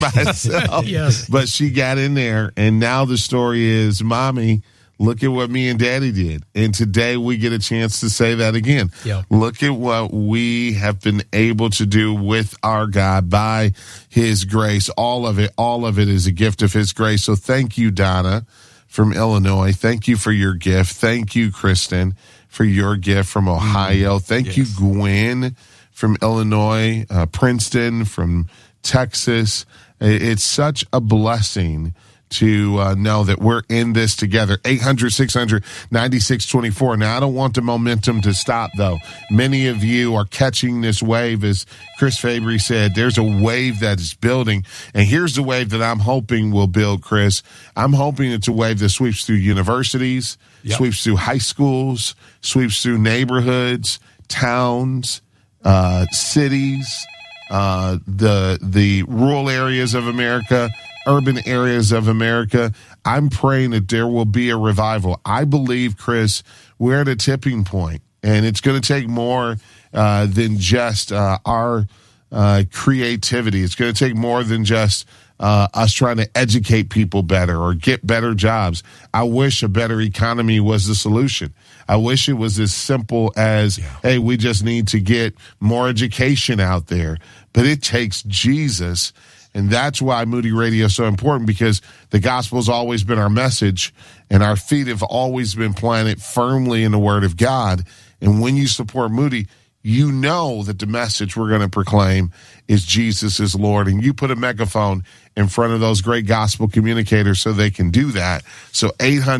by itself. Yes. But she got in there, and now the story is, Mommy, look at what me and Daddy did. And today we get a chance to say that again. Yeah. Look at what we have been able to do with our God by his grace. All of it is a gift of his grace. So thank you, Donna from Illinois. Thank you for your gift. Thank you, Kristen, for your gift from Ohio. Thank you, Gwen from Illinois, Princeton from Texas. It's such a blessing to know that we're in this together. 800-600-9624. Now, I don't want the momentum to stop, though. Many of you are catching this wave. As Chris Fabry said, there's a wave that is building. And here's the wave that I'm hoping will build, Chris. I'm hoping it's a wave that sweeps through universities, sweeps through high schools, sweeps through neighborhoods, towns, cities, the rural areas of America, urban areas of America. I'm praying that there will be a revival. I believe, Chris, we're at a tipping point, and it's going to take more than just our creativity. It's going to take more than just us trying to educate people better or get better jobs. I wish a better economy was the solution. I wish it was as simple as, hey, we just need to get more education out there. But it takes Jesus. And that's why Moody Radio is so important, because the gospel's always been our message, and our feet have always been planted firmly in the word of God. And when you support Moody, you know that the message we're going to proclaim is Jesus is Lord. And you put a megaphone in front of those great gospel communicators so they can do that. So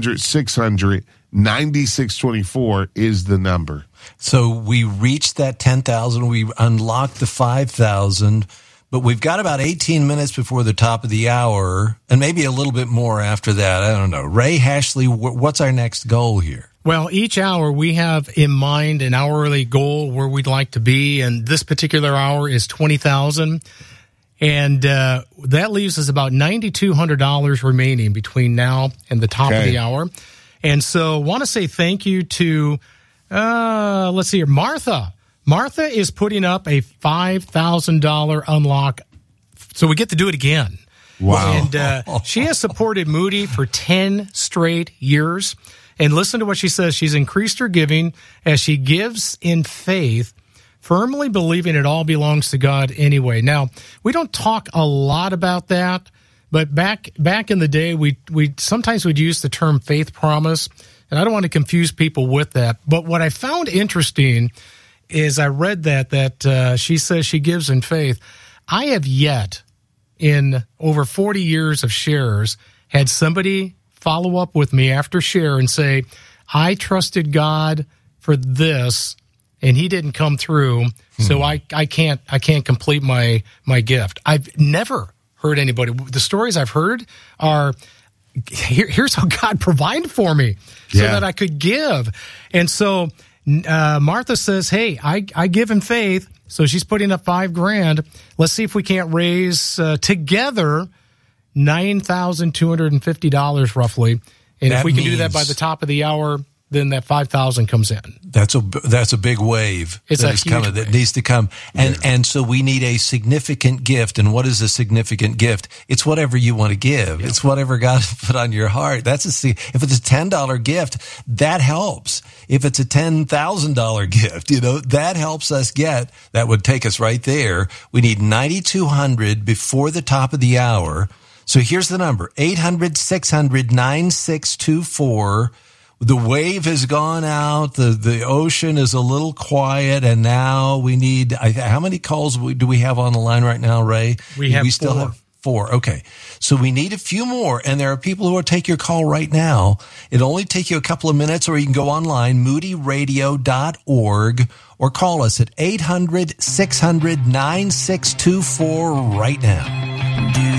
800-600-9624 is the number. So we reached that 10,000. We unlocked the 5,000. But we've got about 18 minutes before the top of the hour, and maybe a little bit more after that. I don't know. Ray Hashley, what's our next goal here? Well, each hour we have in mind an hourly goal where we'd like to be, and this particular hour is 20,000, and that leaves us about $9,200 remaining between now and the top of the hour. And so, want to say thank you to let's see here, Martha. Martha is putting up a $5,000 unlock, so we get to do it again. Wow. And she has supported Moody for 10 straight years. And listen to what she says. She's increased her giving as she gives in faith, firmly believing it all belongs to God anyway. Now, we don't talk a lot about that, but back in the day, we sometimes would use the term faith promise, and I don't want to confuse people with that. But what I found interesting is I read that she says she gives in faith. I have yet, in over 40 years of shares, had somebody follow up with me after share and say, I trusted God for this, and he didn't come through, so I can't complete my gift. I've never heard anybody. The stories I've heard are, here's how God provided for me so that I could give. And so Martha says, hey, I give in faith, so she's putting up $5,000. Let's see if we can't raise together $9,250 roughly. And if we can do that by the top of the hour, then that 5,000 comes in. That's a big wave. It's a huge wave. That needs to come. And so we need a significant gift. And what is a significant gift? It's whatever you want to give. Yeah. It's whatever God put on your heart. If it's a $10 gift, that helps. If it's a $10,000 gift, that helps us get, that would take us right there. We need 9,200 before the top of the hour. So here's the number, 800-600-9624. The wave has gone out. The ocean is a little quiet, and now we need. How many calls do we have on the line right now, Ray? We still have 4. Okay, so we need a few more, and there are people who will take your call right now. It'll only take you a couple of minutes, or you can go online, moodyradio.org, or call us at 800-600-9624 right now.